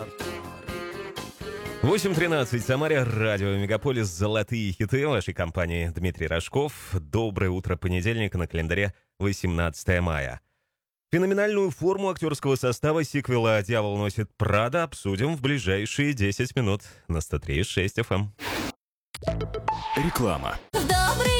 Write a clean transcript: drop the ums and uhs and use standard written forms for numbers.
8:13 в Самаре, радио «Мегаполис», золотые хиты вашей компании. Дмитрий Рожков. Доброе утро, понедельник, на календаре 18 мая. Феноменальную форму актерского состава сиквела «Дьявол носит Прада» обсудим в ближайшие 10 минут на 103.6 FM. Реклама. Добрый